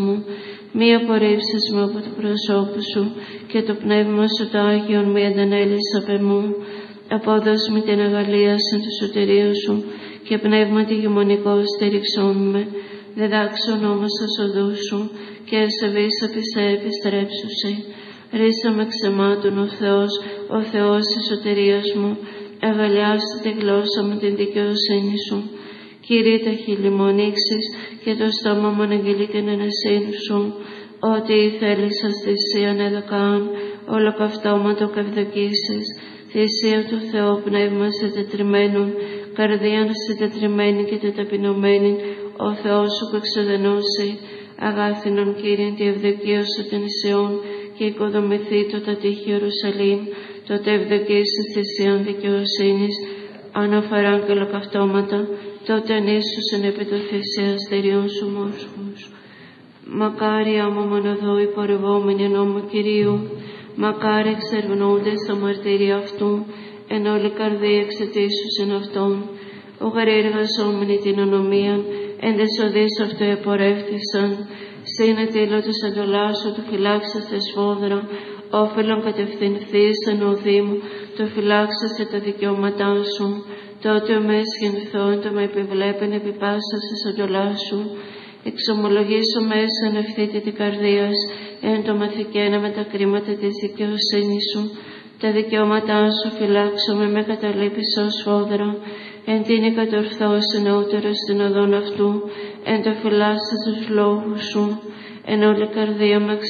μου, μη απορρίψεις με από το προσώπου σου και το πνεύμα σου το Άγιον μη αντανέλεις απ' εμού. Απόδος με την αγαλίαση του σωτηρίου σου και πνεύματι γεμονικό στήριξόν με. Διδάξον όμως ως οδούς σου και ευσεβείς απ' επιστρέψουσι. Ρίσα με ξεμάτων ο Θεός της σωτηρίας μου, αγαλιάσου τη γλώσσα μου την δικαιοσύνη σου. Κύριε, τα χείλη μου ανοίξεις και το στόμα μου αναγγείλει την ανεσύνη σου. Ό,τι θέλησας θυσίαν εδωκάν, ολοκαυτώματο καυδοκίσεις, θυσία του Θεού πνεύμα συντετριμένων, καρδίαν συντετριμένη και τεταπεινωμένη, ο Θεός σου που εξοδενώσει, αγάθινον Κύριε τη ευδοκία σου την Ισιών και οικοδομηθεί το τα τείχη Ιερουσαλήμ, τότε ευδοκίσεις θυσίαν δικαιοσύνης, αναφοράν και ολοκαυτώματα, τότε ανήσουσαν επί το θυσιαστηριών σου μόσχους. Μακάρι άμα μονοδό υπορευόμενοι νόμου Κυρίου, μακάρι εξερευνούνται στα μαρτύρια αυτού, εν όλη καρδία εξαιτήσουσιν αυτόν. Ο γαρέργαζόμενοι την ονομίαν, εν τες οδείς αυτού επορεύθησαν, σύνε τήλο του αντολάσου του φυλάξαστε σφόδρα, όφελον κατευθυνθείς εν οδή μου, το φυλάξαστε τα δικαιώματά σου. Τότε ο μέσχυνθόν το με επιβλέπεν επί πάσας της αντολάς σου. Εξομολογήσω μέσα εν ευθύτη την καρδίας, εν το μαθηκένα με τα κρίματα της δικαιοσύνης σου. Τα δικαιώματά σου φυλάξομαι με καταλήπεις ως σφόδρα, εν την κατορθώσει νεότερο στην οδόν αυτού, εν το φυλάσσας τους λόγους σου, εν όλη καρδία με